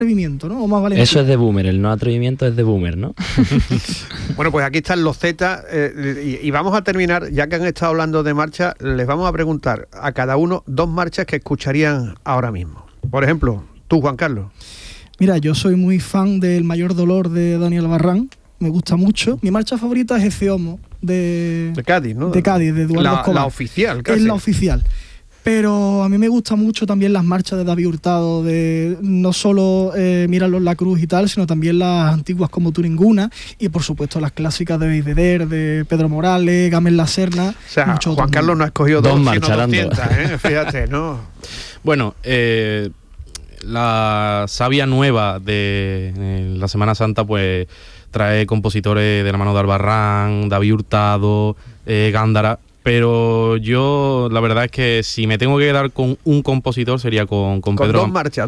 atrevimiento, ¿no? O más valentía. Eso es de boomer, el no atrevimiento es de boomer, ¿no? Bueno, pues aquí están los Z y vamos a terminar, ya que han estado hablando de marcha, les vamos a preguntar a cada uno 2 marchas que escucharían ahora mismo. Por ejemplo, tú, Juan Carlos. Mira, yo soy muy fan del Mayor Dolor de Daniel Barrán, me gusta mucho. Mi marcha favorita es Ece Homo de Cádiz, ¿no? De Cádiz, de Eduardo Escobar. La oficial, casi. Es la oficial. Pero a mí me gustan mucho también las marchas de David Hurtado, de no solo Míralo en la Cruz y tal, sino también las antiguas como Tú Ninguna, y por supuesto las clásicas de Belvedere, de Pedro Morales, Gámez la Serna. O sea, Juan Carlos no ha escogido 2 marchas, 200, fíjate, ¿no? Bueno, la savia nueva de la Semana Santa, pues trae compositores de la mano de Albarrán, David Hurtado, Gándara. Pero yo, la verdad es que si me tengo que quedar con un compositor sería con Pedro. Dos marchas,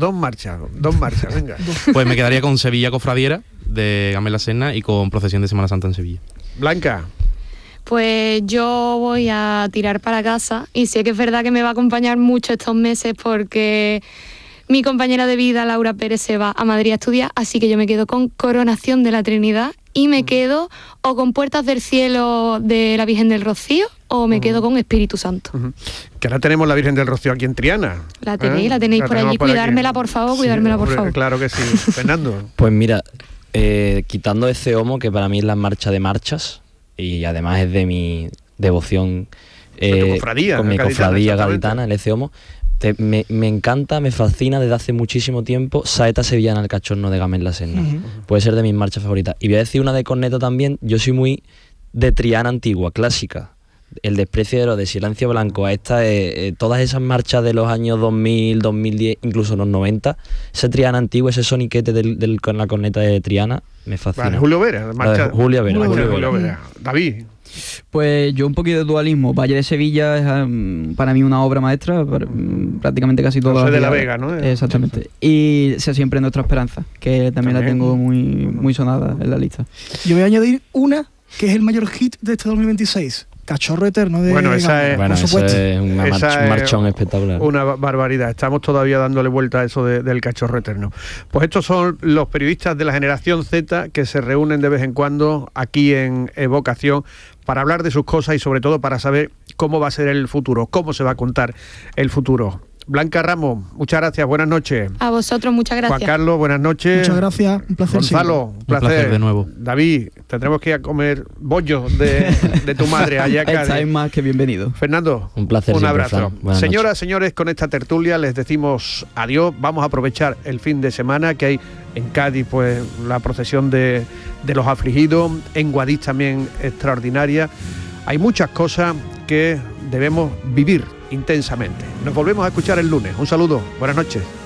venga. Pues me quedaría con Sevilla Cofradiera, de Gámez la Serna, y con Procesión de Semana Santa en Sevilla. Blanca. Pues yo voy a tirar para casa, y sé que es verdad que me va a acompañar mucho estos meses porque mi compañera de vida, Laura Pérez, se va a Madrid a estudiar, así que yo me quedo con Coronación de la Trinidad y me quedo o con Puertas del Cielo de la Virgen del Rocío o me quedo con Espíritu Santo. Que ahora tenemos la Virgen del Rocío aquí en Triana. La tenéis por allí, cuidármela por favor, por favor. Claro que sí. Fernando. Pues mira, quitando Ece Homo, que para mí es la marcha de marchas, y además es de mi devoción con mi cofradía gaditana, el Ece Homo, me encanta, me fascina desde hace muchísimo tiempo Saeta Sevillana el Cachorno de Gámez la Serna. Puede ser de mis marchas favoritas. Y voy a decir una de Corneto también. Yo soy muy de Triana antigua, clásica. El desprecio de lo de Silencio Blanco a esta, todas esas marchas de los años 2000, 2010, incluso los 90, ese Triana antiguo, ese soniquete con la corneta de Triana, me fascina. Vale, Julio Vera, marcha. Julio Vera. David. Pues yo un poquito de dualismo. Valle de Sevilla es para mí una obra maestra, prácticamente casi todas. José de la Vega, ¿no? Exactamente. Y Sea Siempre Nuestra Esperanza, que también la tengo muy sonada en la lista. Yo voy a añadir una que es el mayor hit de este 2026. Cachorro Eterno de esa es un marchón espectacular. Una barbaridad. Estamos todavía dándole vuelta a eso del Cachorro Eterno. Pues estos son los periodistas de la generación Z que se reúnen de vez en cuando aquí en Evocación para hablar de sus cosas y sobre todo para saber cómo va a ser el futuro, cómo se va a contar el futuro. Blanca Ramos, muchas gracias, buenas noches. A vosotros, muchas gracias. Juan Carlos, buenas noches. Muchas gracias, un placer. Gonzalo, un placer de nuevo. David, tendremos que ir a comer bollos de tu madre allá acá. Estáis más que bienvenido. Fernando, un placer. Un abrazo. Señoras, señores, con esta tertulia les decimos adiós. Vamos a aprovechar el fin de semana que hay en Cádiz, pues la procesión de los afligidos, en Guadix también extraordinaria. Hay muchas cosas que debemos vivir intensamente. Nos volvemos a escuchar el lunes. Un saludo, buenas noches.